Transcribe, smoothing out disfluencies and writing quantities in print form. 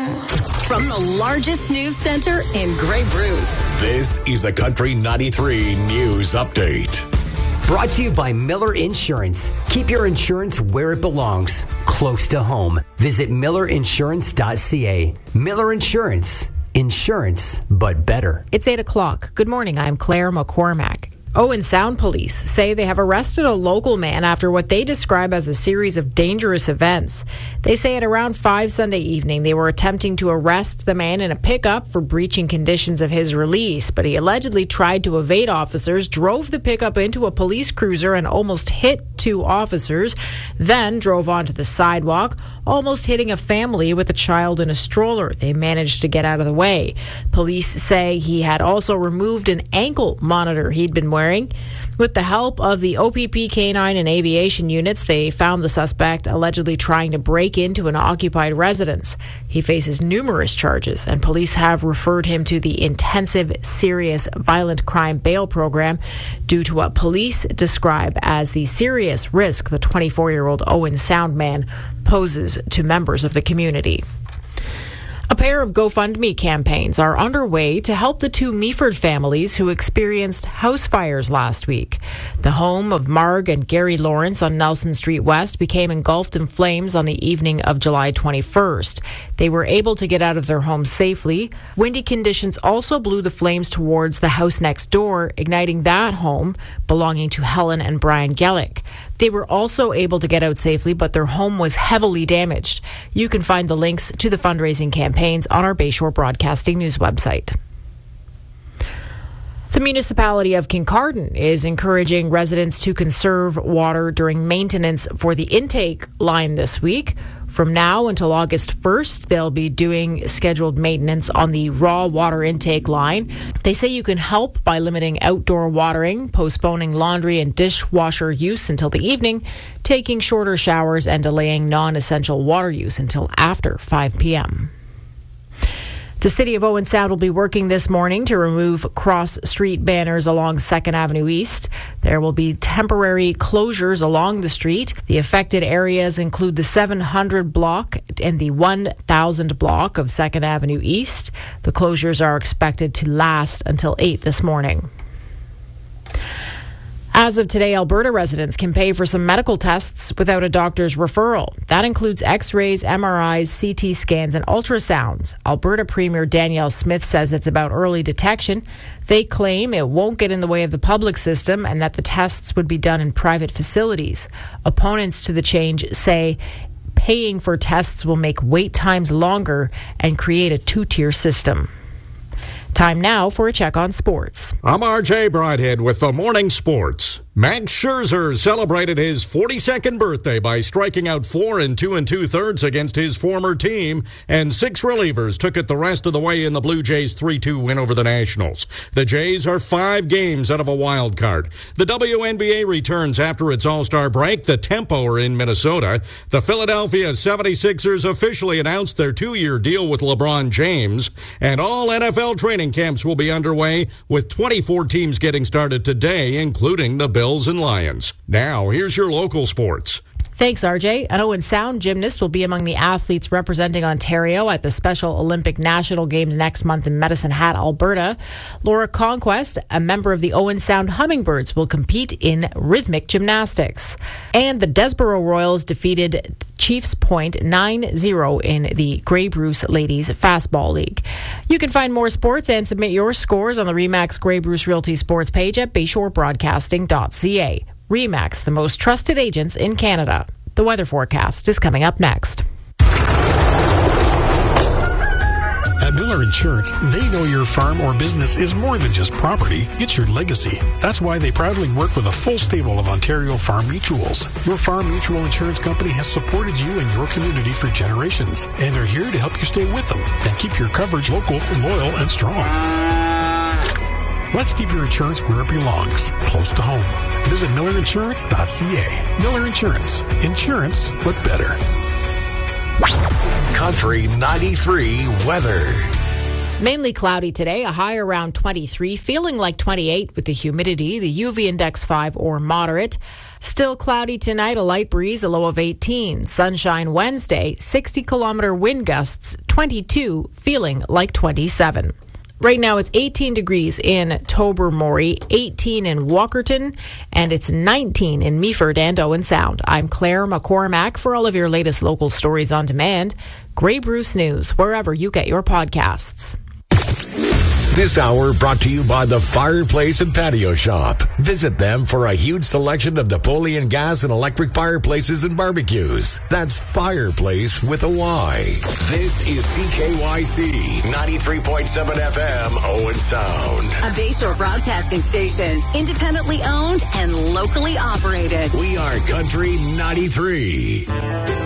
From the largest news center in Grey Bruce. This is a Country 93 News Update. Brought to you by Miller Insurance. Keep your insurance where it belongs, close to home. Visit millerinsurance.ca. Miller Insurance. Insurance, but better. It's 8 o'clock. Good morning. I'm Claire McCormack. Owen Sound police say they have arrested a local man after what they describe as a series of dangerous events. They say at around 5 Sunday evening, they were attempting to arrest the man in a pickup for breaching conditions of his release, but he allegedly tried to evade officers, drove the pickup into a police cruiser and almost hit 2 officers, then drove onto the sidewalk, almost hitting a family with a child in a stroller. They managed to get out of the way. Police say he had also removed an ankle monitor he'd been wearing. With the help of the OPP Canine and Aviation units, they found the suspect allegedly trying to break into an occupied residence. He faces numerous charges, and police have referred him to the Intensive Serious Violent Crime Bail Program due to what police describe as the serious risk the 24-year-old Owen Sound man poses to members of the community. A pair of GoFundMe campaigns are underway to help the 2 Meaford families who experienced house fires last week. The home of Marg and Gary Lawrence on Nelson Street West became engulfed in flames on the evening of July 21st. They were able to get out of their home safely. Windy conditions also blew the flames towards the house next door, igniting that home belonging to Helen and Brian Gellick. They were also able to get out safely, but their home was heavily damaged. You can find the links to the fundraising campaigns on our Bayshore Broadcasting News website. The municipality of Kincardine is encouraging residents to conserve water during maintenance for the intake line this week. From now until August 1st, they'll be doing scheduled maintenance on the raw water intake line. They say you can help by limiting outdoor watering, postponing laundry and dishwasher use until the evening, taking shorter showers, and delaying non-essential water use until after 5 p.m. The City of Owen Sound will be working this morning to remove cross-street banners along 2nd Avenue East. There will be temporary closures along the street. The affected areas include the 700 block and the 1000 block of 2nd Avenue East. The closures are expected to last until 8 this morning. As of today, Alberta residents can pay for some medical tests without a doctor's referral. That includes X-rays, MRIs, CT scans, and ultrasounds. Alberta Premier Danielle Smith says it's about early detection. They claim it won't get in the way of the public system and that the tests would be done in private facilities. Opponents to the change say paying for tests will make wait times longer and create a 2-tier system. Time now for a check on sports. I'm RJ Broadhead with the Morning Sports. Max Scherzer celebrated his 42nd birthday by striking out 4 2 2/3 against his former team, and 6 relievers took it the rest of the way in the Blue Jays' 3-2 win over the Nationals. The Jays are 5 games out of a wild card. The WNBA returns after its All-Star break. The Tempo are in Minnesota. The Philadelphia 76ers officially announced their 2-year deal with LeBron James, and all NFL training camps will be underway, with 24 teams getting started today, including the Bills and Lions. Now, here's your local sports. Thanks, RJ. An Owen Sound gymnast will be among the athletes representing Ontario at the Special Olympic National Games next month in Medicine Hat, Alberta. Laura Conquest, a member of the Owen Sound Hummingbirds, will compete in rhythmic gymnastics. And the Desborough Royals defeated Chiefs Point 9-0 in the Grey Bruce Ladies Fastball League. You can find more sports and submit your scores on the RE/MAX Grey Bruce Realty Sports page at bayshorebroadcasting.ca. RE/MAX, the most trusted agents in Canada. The weather forecast is coming up next. At Miller Insurance, they know your farm or business is more than just property, it's your legacy. That's why they proudly work with a full stable of Ontario Farm Mutuals. Your Farm Mutual Insurance Company has supported you and your community for generations, and are here to help you stay with them and keep your coverage local, loyal, and strong. Let's keep your insurance where it belongs, close to home. Visit millerinsurance.ca. Miller Insurance. Insurance, but better. Country 93 weather. Mainly cloudy today, a high around 23, feeling like 28 with the humidity, the UV index 5 or moderate. Still cloudy tonight, a light breeze, a low of 18. Sunshine Wednesday, 60-kilometer wind gusts, 22, feeling like 27. Right now it's 18 degrees in Tobermory, 18 in Walkerton, and it's 19 in Meaford and Owen Sound. I'm Claire McCormack. For all of your latest local stories on demand, Grey Bruce News, wherever you get your podcasts. This hour brought to you by the Fireplace and Patio Shop. Visit them for a huge selection of Napoleon gas and electric fireplaces and barbecues. That's Fireplace with a Y. This is CKYC 93.7 FM Owen Sound. A Bayshore broadcasting station, independently owned and locally operated. We are Country 93.